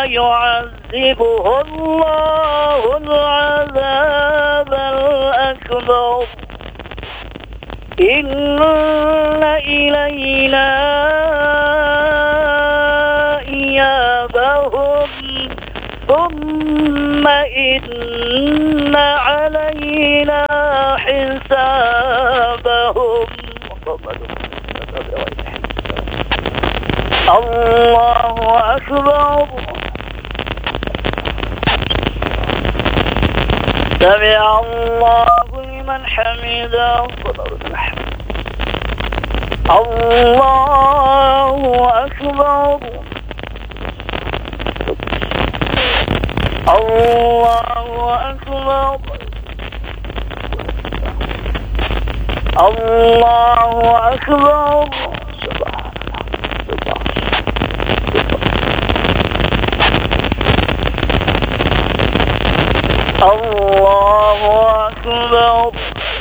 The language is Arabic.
يعذبه الله العذاب الأكبر إن إلينا إيابهم ثم إن علينا حسابهم. الله أكبر. سمع الله لمن حمده. الله أكبر. الله أكبر. الله أكبر. الله أكبر.